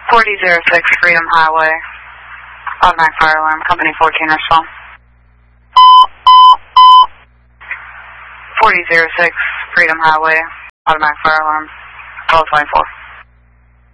4006 Freedom Highway. Automatic fire alarm, company 14 respond. 4006 Freedom Highway. Automatic fire alarm, call 24.